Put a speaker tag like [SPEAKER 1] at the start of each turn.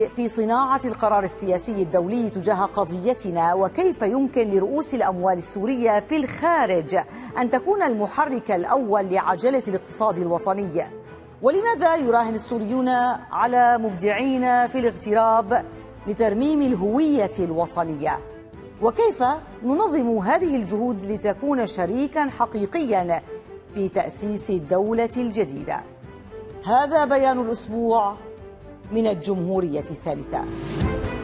[SPEAKER 1] في صناعة القرار السياسي الدولي تجاه قضيتنا، وكيف يمكن لرؤوس الأموال السورية في الخارج أن تكون المحرك الأول لعجلة الاقتصاد الوطني؟ ولماذا يراهن السوريون على مبدعين في الاغتراب لترميم الهوية الوطنية؟ وكيف ننظم هذه الجهود لتكون شريكا حقيقيا في تأسيس الدولة الجديدة؟ هذا بيان الأسبوع من الجمهورية الثالثة.